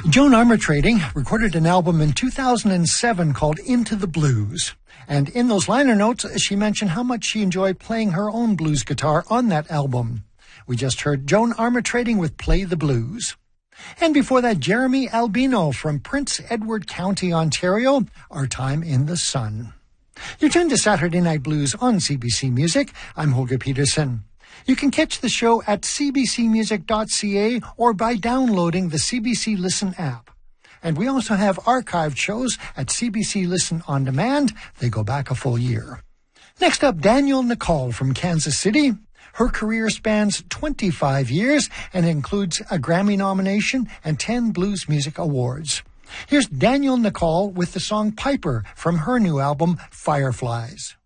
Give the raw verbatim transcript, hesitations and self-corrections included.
Joan Armatrading recorded an album in two thousand seven called Into the Blues. And in those liner notes, she mentioned how much she enjoyed playing her own blues guitar on that album. We just heard Joan Armatrading with Play the Blues. And before that, Jeremy Albino from Prince Edward County, Ontario, Our Time in the Sun. You're tuned to Saturday Night Blues on C B C Music. I'm Holger Peterson. You can catch the show at c b c music dot c a or by downloading the C B C Listen app. And we also have archived shows at C B C Listen On Demand. They go back a full year. Next up, Danielle Nicole from Kansas City. Her career spans twenty-five years and includes a Grammy nomination and ten Blues Music Awards. Here's Danielle Nicole with the song Piper from her new album, Fireflies.